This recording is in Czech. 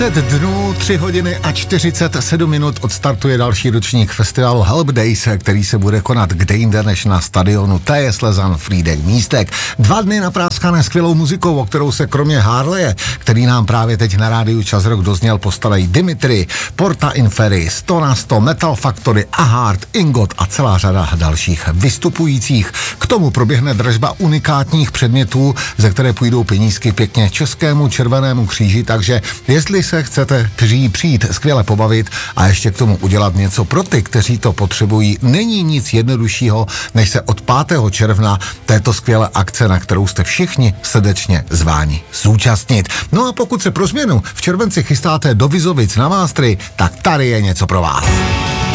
Dnů 3 hodiny a 47 minut odstartuje další ročník festivalu Help Days, který se bude konat kde jinde než na stadionu T.J. Slezan Frýdek Místek. 2 dny napráskané skvělou muzikou, o kterou se kromě Harleje, který nám právě teď na rádiu Čas Rock dozněl, postarají Dimitri, Porta Inferi, 100 na 100, Metal Factory, Ahart, Ingot a celá řada dalších vystupujících. K tomu proběhne dražba unikátních předmětů, ze které půjdou penízky pěkně Českému Červenému kříži, takže jestli se chcete přijít skvěle pobavit a ještě k tomu udělat něco pro ty, kteří to potřebují, není nic jednoduššího, než se od 5. června této skvělé akce, na kterou jste všichni srdečně zváni, zúčastnit. No a pokud se pro změnu v červenci chystáte do Vizovic na Mástry, tak tady je něco pro vás.